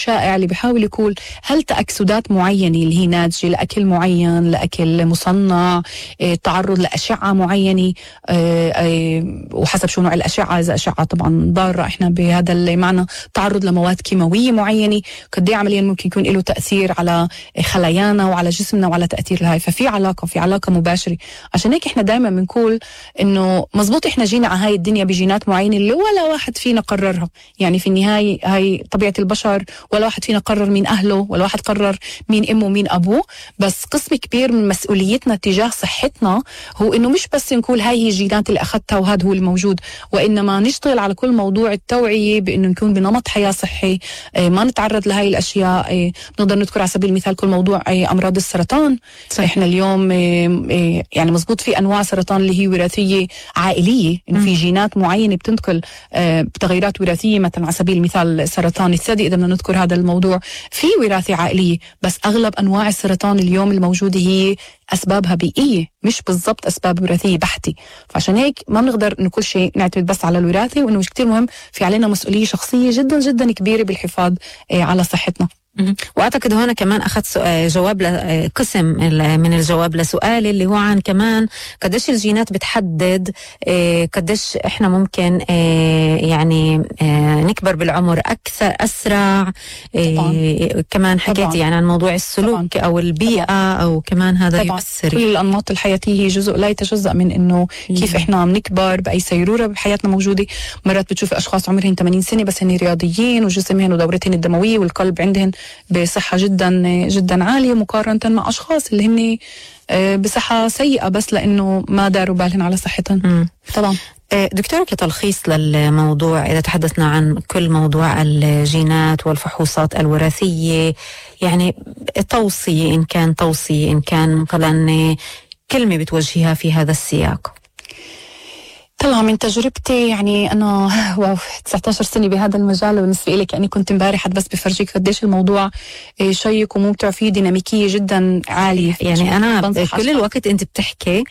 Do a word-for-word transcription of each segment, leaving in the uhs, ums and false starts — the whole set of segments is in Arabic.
الشائع اللي بيحاول يقول هل تأكسدات معينة اللي هي ناتجة لأكل معين، لأكل مصنع، اه تعرض لأشعة معينة، اه اه وحسب شو نوع الأشعة، إذا أشعة طبعا ضارة إحنا بهذا المعنى، تعرض لمواد كيماوية معينة، قد ايه عمليا ممكن يكون له تأثير على خلايانا وعلى جسمنا وعلى تأثير الهاي. ففي علاقة في علاقة مباشرة. عشان هيك إحنا دائما بنقول إنه مزبوط إحنا جينا على هاي الدنيا بجينات معينة اللي ولا واحد فينا قررها، يعني في النهاية هاي طبيعة البشر، ولا واحد فينا قرر مين أهله، ولا واحد قرر مين أمه ومين أبوه. بس قسم كبير من مسؤوليتنا تجاه صحتنا هو إنه مش بس نقول هاي هي الجينات اللي أخذتها وهذا هو الموجود، وإنما نشتغل على كل موضوع التوعية بإنه نكون بنمط حياة صحي، ما نتعرض لهاي الأشياء. نقدر نذكر على سبيل المثال كل موضوع أمراض السرطان. صحيح. إحنا اليوم يعني مزبوط في أنواع سرطان اللي هي وراثية عائلية، إنه في جينات معينة بتنتقل بتغيرات وراثية، مثلا على سبيل المثال سرطان الثدي إذا بدنا نذكر هذا الموضوع في وراثة عائلية. بس أغلب أنواع السرطان اليوم الموجودة هي أسبابها بيئية، مش بالضبط أسباب وراثية بحتة. فعشان هيك ما بنقدر إنه كل شيء نعتمد بس على الوراثة، وإنه مش كتير مهم، في علينا مسؤولية شخصية جدا جدا كبيرة بالحفاظ على صحتنا. وأعتقد هنا كمان أخذت جواب قسم من الجواب لسؤالي اللي هو عن كمان قديش الجينات بتحدد قديش إحنا ممكن يعني نكبر بالعمر أكثر أسرع. طبعاً. كمان حكيتي يعني عن موضوع السلوك طبعاً. أو البيئة طبعاً. أو كمان هذا يؤثر. كل الأنماط الحياتية هي جزء لا يتجزأ من إنه كيف إحنا عم نكبر، بأي سيرورة بحياتنا موجودة. مرات بتشوف أشخاص عمرهم ثمانين سنة بس هن رياضيين وجسمهم ودورتهم الدموية والقلب عندهم بصحة جدا جدا عالية مقارنة مع أشخاص اللي هن بصحة سيئة بس لأنه ما داروا بالهم على صحتهم. طبعا دكتورة كتلخيص للموضوع، إذا تحدثنا عن كل موضوع الجينات والفحوصات الوراثية، يعني توصية إن كان توصية إن كان مثلا كلمة بتوجهها في هذا السياق. طلع من تجربتي، يعني أنا واو تسعة عشر سنة بهذا المجال، وبالنسبة لي كأني كنت امبارح بس بفرجيك قديش الموضوع شيق وممتع، فيه ديناميكية جدا عالية. يعني أنا كل الوقت أنت بتحكي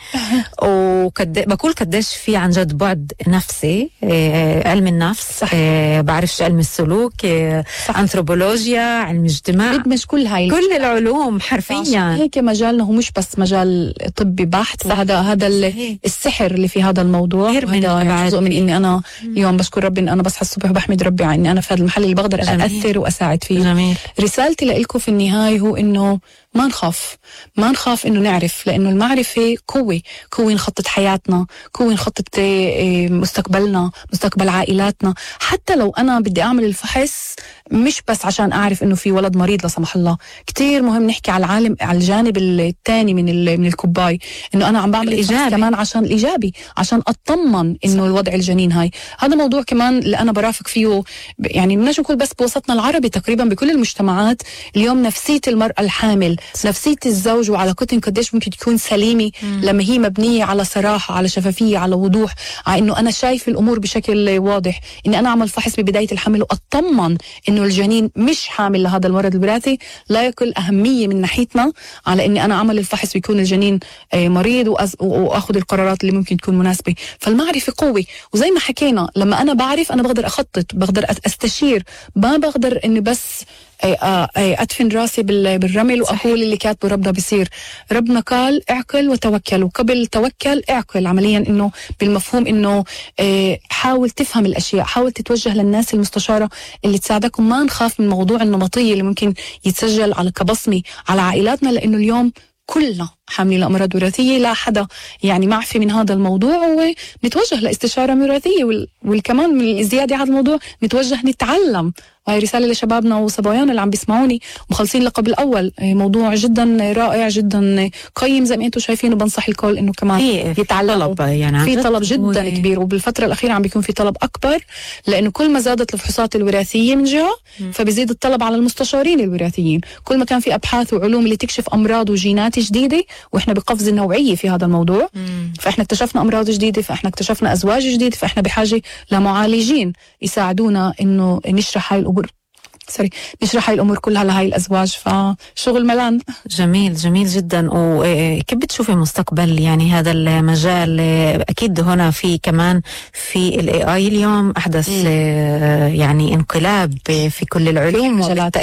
وكد بقول قديش في عن جد بعد نفسي، علم النفس، بعرفش علم السلوك، أنثروبولوجيا، علم اجتماع، بدمج كل هاي كل العلوم حرفيا. هيك مجالنا هو مش بس مجال طبي بحت، هذا هذا السحر اللي في هذا الموضوع. هذا جزء من اني انا اليوم بشكر ربي ان انا بصحى الصبح وبحمد ربي على اني انا في هذا المحل اللي بقدر جميل. اثر واساعد فيه. جميل. رسالتي لكم في النهايه هو انه ما نخاف ما نخاف انه نعرف، لانه المعرفه قوه قوه نخطط حياتنا، قوه نخطط مستقبلنا، مستقبل عائلاتنا. حتى لو انا بدي اعمل الفحص مش بس عشان اعرف انه في ولد مريض لا سمح الله، كتير مهم نحكي على العالم على الجانب الثاني من من الكوباي، انه انا عم بعمل الفحص كمان عشان الايجابي، عشان اطمن انه الوضع الجنين هاي. هذا موضوع كمان اللي انا برافق فيه، يعني بدناش نقول بس بوسطنا العربي، تقريبا بكل المجتمعات اليوم نفسيه المراه الحامل، نفسية الزوج وعلاقتهم قديش ممكن تكون سليمة مم. لما هي مبنية على صراحة، على شفافية، على وضوح، على انه انا شايف الامور بشكل واضح، اني انا اعمل فحص ببداية الحمل واطمن انه الجنين مش حامل لهذا المرض الوراثي. لا يقل اهمية من ناحيتنا على اني انا اعمل الفحص ويكون الجنين مريض واخذ القرارات اللي ممكن تكون مناسبة. فالمعرفة قوة، وزي ما حكينا لما انا بعرف انا بقدر اخطط، بقدر استشير، ما بقدر اني بس أدفن راسي بالرمل وأقول اللي كاتبه ربنا بيصير. ربنا قال اعقل وتوكل، وقبل توكل اعقل، عمليا إنه بالمفهوم إنه حاول تفهم الأشياء، حاول تتوجه للناس المستشارة اللي تساعدك، وما نخاف من موضوع النمطية اللي ممكن يتسجل على كبصمة على عائلاتنا، لأنه اليوم كلنا حاملين لأمراض وراثية، لا حدا يعني معفي من هذا الموضوع، ونتوجه لاستشارة وراثية. والكمان من الزيادة على الموضوع نتوجه نتعلم. وهي رسالة لشبابنا وصبايانا اللي عم بيسمعوني مخلصين لقب الأول، موضوع جدا رائع جدا قيم زي ما انتم شايفين، وبنصح الكل انه كمان يتعلموا. يعني في طلب جدا كبير، وبالفترة الأخيرة عم بيكون في طلب أكبر، لأنه كل ما زادت الفحوصات الوراثية من جهة فبيزيد الطلب على المستشارين الوراثيين. كل ما كان في أبحاث وعلوم اللي تكشف أمراض وجينات جديدة، وإحنا بقفز النوعية في هذا الموضوع، مم. فإحنا اكتشفنا أمراض جديدة، فإحنا اكتشفنا أزواج جديدة، فإحنا بحاجة لمعالجين يساعدونا إنه نشرح هاي الأمور سوري نشرح هاي الأمور كلها لهاي الأزواج. فشغل ملان. جميل جميل جدا. وكيف بتشوفي مستقبل يعني هذا المجال؟ أكيد هنا في كمان في ال إيه آي اليوم أحدث يعني انقلاب في كل العلوم.